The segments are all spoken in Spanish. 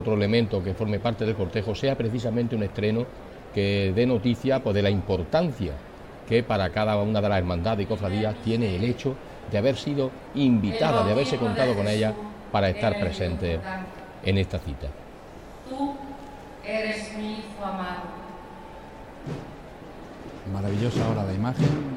otro elemento que forme parte del cortejo sea precisamente un estreno que dé noticia pues, de la importancia que para cada una de las hermandades y cofradías tiene el hecho de haber sido invitada, de haberse contado con ella para estar presente en esta cita. Tú eres mi hijo amado. Maravillosa ahora la imagen.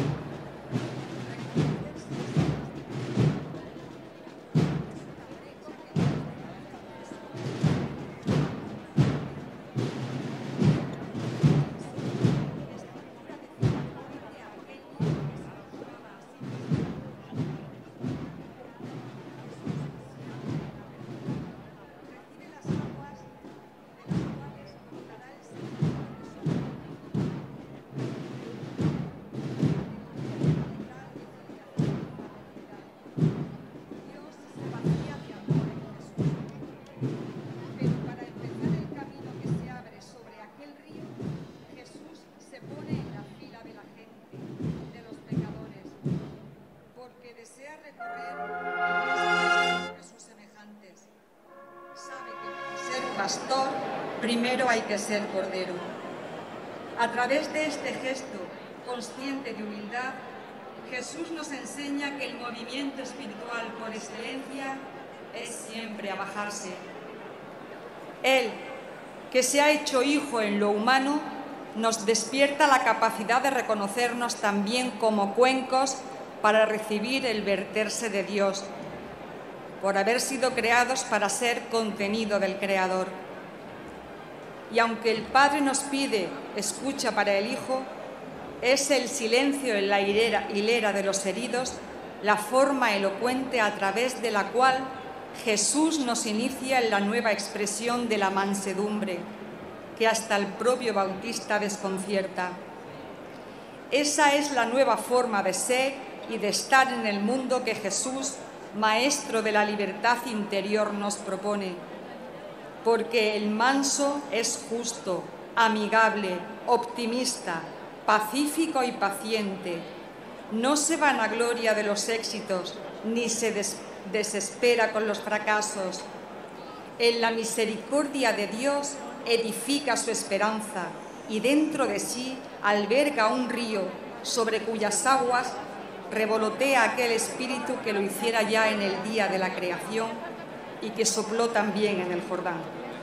Pastor, primero hay que ser cordero. A través de este gesto consciente de humildad, Jesús nos enseña que el movimiento espiritual por excelencia es siempre abajarse. Él, que se ha hecho hijo en lo humano, nos despierta la capacidad de reconocernos también como cuencos para recibir el verterse de Dios, por haber sido creados para ser contenido del Creador. Y aunque el Padre nos pide escucha para el Hijo, es el silencio en la hilera de los heridos la forma elocuente a través de la cual Jesús nos inicia en la nueva expresión de la mansedumbre, que hasta el propio Bautista desconcierta. Esa es la nueva forma de ser y de estar en el mundo que Jesús, Maestro de la libertad interior, nos propone, porque el manso es justo, amigable, optimista, pacífico y paciente. No se vanagloria de los éxitos, ni se desespera con los fracasos. En la misericordia de Dios edifica su esperanza y dentro de sí alberga un río sobre cuyas aguas revolotea aquel espíritu que lo hiciera ya en el día de la creación y que sopló también en el Jordán.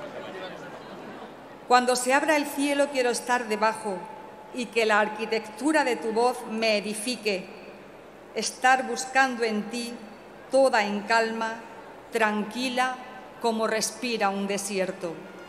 Cuando se abra el cielo quiero estar debajo y que la arquitectura de tu voz me edifique, estar buscando en ti toda en calma, tranquila como respira un desierto.